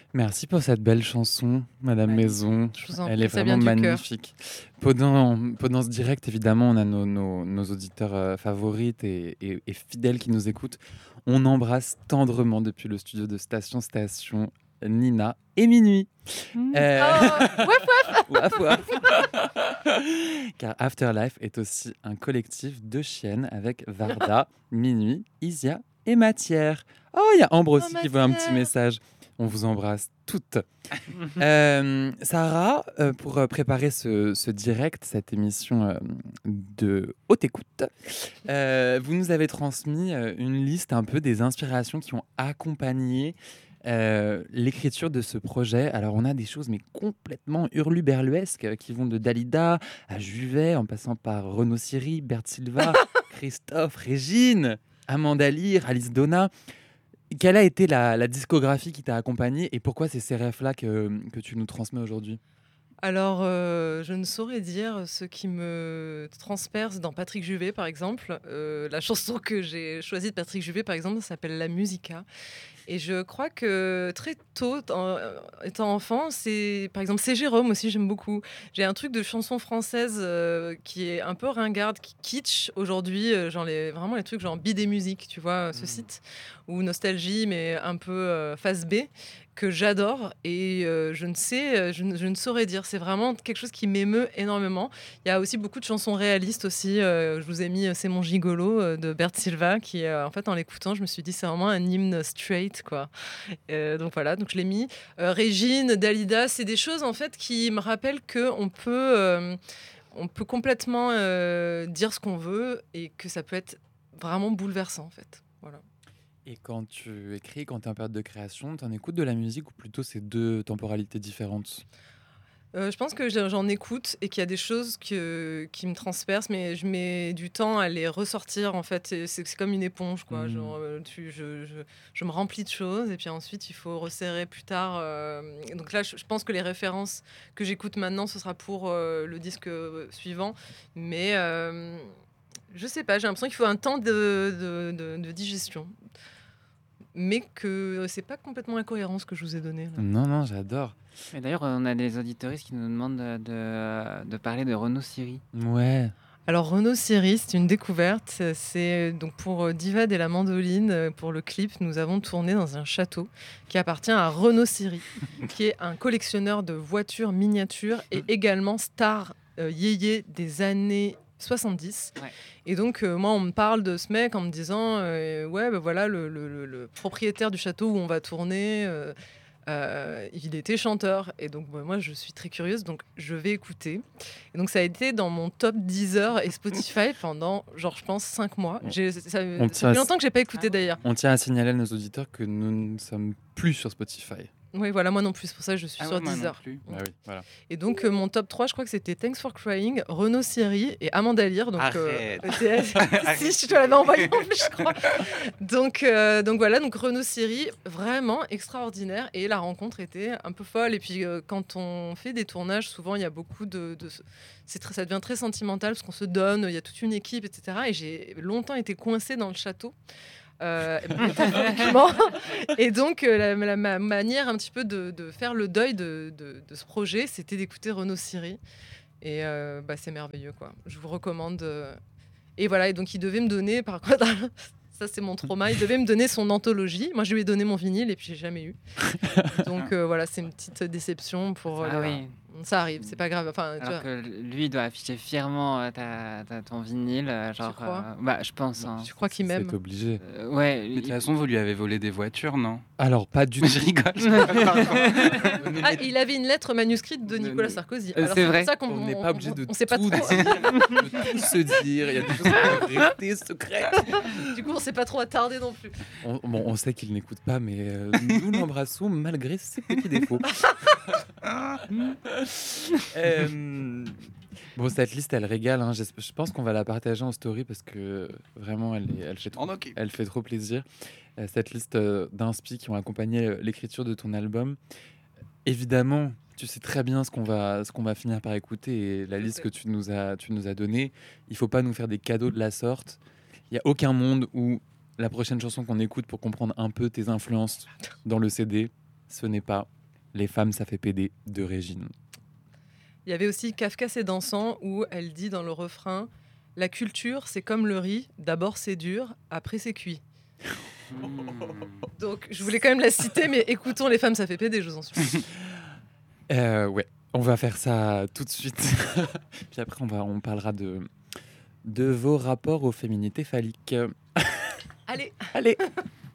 Merci pour cette belle chanson, Madame Ouais, Maison. je vous en Elle prie, est ça vient vraiment du cœur. magnifique. Pendant ce direct, évidemment, on a nos auditeurs favorites et fidèles qui nous écoutent. On embrasse tendrement depuis le studio de Station Nina et Minuit. Euh, Oh, ouais, Waf, waf. Car Afterlife est aussi un collectif de chiennes avec Varda, Minuit, Isia et Matière. Oh, il y a Ambre oh aussi qui veut un petit matière. message. On vous embrasse toutes. Sarah, pour préparer ce direct, cette émission de haute écoute, vous nous avez transmis une liste un peu des inspirations qui ont accompagné l'écriture de ce projet. Alors, on a des choses mais complètement hurluberluesques qui vont de Dalida à Juvet, en passant par Renaud Siri, Bert Silva, Christophe, Régine, Amanda Lear, Alice Donna. Quelle a été la discographie qui t'a accompagné et pourquoi c'est ces refs-là que tu nous transmets aujourd'hui? Alors, je ne saurais dire ce qui me transperce dans Patrick Juvet, par exemple. La chanson que j'ai choisie de Patrick Juvet, par exemple, s'appelle La Musica. Et je crois que très tôt, étant enfant, par exemple, c'est Jérôme aussi, j'aime beaucoup. J'ai un truc de chanson française qui est un peu ringarde, qui kitsch aujourd'hui, genre vraiment les trucs genre Bidé Musique, tu vois, ce site, ou Nostalgie, mais un peu face B, que j'adore. Et je ne saurais dire. C'est vraiment quelque chose qui m'émeut énormément. Il y a aussi beaucoup de chansons réalistes aussi. Je vous ai mis C'est mon gigolo de Bert Silva, qui en fait, en l'écoutant, je me suis dit, c'est vraiment un hymne straight, quoi. Donc voilà, donc je l'ai mis. Régine, Dalida, c'est des choses en fait qui me rappellent on peut complètement dire ce qu'on veut et que ça peut être vraiment bouleversant en fait. Voilà. Et quand tu écris, quand tu es en période de création, tu en écoutes de la musique ou plutôt c'est deux temporalités différentes? Je pense que j'en écoute et qu'il y a des choses qui me transpercent, mais je mets du temps à les ressortir en fait. C'est comme une éponge, quoi. Genre, je me remplis de choses et puis ensuite il faut resserrer plus tard. Donc là, je pense que les références que j'écoute maintenant, ce sera pour le disque suivant. Mais je sais pas, j'ai l'impression qu'il faut un temps de digestion. Mais que c'est pas complètement incohérent ce que je vous ai donné là. Non, non, j'adore. Et d'ailleurs, on a des auditoristes qui nous demandent de parler de Renaud Siri. Ouais. Alors Renaud Siri, c'est une découverte. C'est donc pour Divad et la mandoline, pour le clip, nous avons tourné dans un château qui appartient à Renaud Siri, qui est un collectionneur de voitures miniatures et également star yéyé des années 70. Ouais. Et donc moi on me parle de ce mec en me disant ouais ben voilà le propriétaire du château où on va tourner. Il était chanteur et donc moi je suis très curieuse donc je vais écouter et donc ça a été dans mon top Deezer et Spotify pendant genre je pense 5 mois. Ça On fait longtemps que j'ai pas écouté d'ailleurs. On tient à signaler à nos auditeurs que nous ne sommes plus sur Spotify. Oui voilà moi non plus, c'est pour ça que je suis sur moi non Deezer. plus. Bah oui, voilà. Et donc mon top 3 je crois que c'était Thanks for Crying, Renaud Siri et Amanda Lear. Donc Arrête. si je te l'avais envoyé en plus je crois. Donc voilà, donc Renaud Siri, vraiment extraordinaire et la rencontre était un peu folle. Et puis quand on fait des tournages, souvent il y a beaucoup ça devient très sentimental parce qu'on se donne, il y a toute une équipe, etc. Et j'ai longtemps été coincée dans le château. Métaphoriquement. Et donc ma manière un petit peu de faire le deuil de ce projet, c'était d'écouter Renaud Siri. Et c'est merveilleux, quoi. Je vous recommande. Et voilà, et donc il devait me donner, par contre, ça c'est mon trauma, il devait me donner son anthologie. Moi je lui ai donné mon vinyle et puis j'ai jamais eu. Donc voilà, c'est une petite déception pour. Oui. Ça arrive, c'est pas grave. Enfin, tu Alors vois, que lui doit afficher fièrement ton vinyle, genre. crois Je pense. Hein. je crois qu'il m'aime. C'est obligé. Ouais. Mais de toute façon, vous lui avez volé des voitures, non? Alors, pas du tout. Je rigole. Ah, il avait une lettre manuscrite de Nicolas Sarkozy. Alors, c'est vrai. pour ça qu'on On n'est pas obligé de on sait pas tout trop. dire, de tout se dire. Il y a des choses qui peuvent rester secrètes. Du coup, on s'est pas trop attardé non plus. On sait qu'il n'écoute pas, mais nous l'embrassons malgré ses petits défauts. Bon, cette liste, elle régale. Hein. Je pense qu'on va la partager en story parce que vraiment, elle fait trop plaisir. Cette liste d'inspi qui ont accompagné l'écriture de ton album. Évidemment, tu sais très bien ce qu'on va finir par écouter et la liste que tu nous as donnée. Il faut pas nous faire des cadeaux de la sorte. Il y a aucun monde où la prochaine chanson qu'on écoute pour comprendre un peu tes influences dans le CD, ce n'est pas Les femmes, ça fait péder de Régine. Il y avait aussi Kafka c'est dansant où elle dit dans le refrain la culture c'est comme le riz, d'abord c'est dur, après c'est cuit. Donc je voulais quand même la citer, mais écoutons Les femmes ça fait péder, je vous en supplie. Ouais, on va faire ça tout de suite. Puis après, on parlera de vos rapports aux féminités phalliques. Allez. Allez.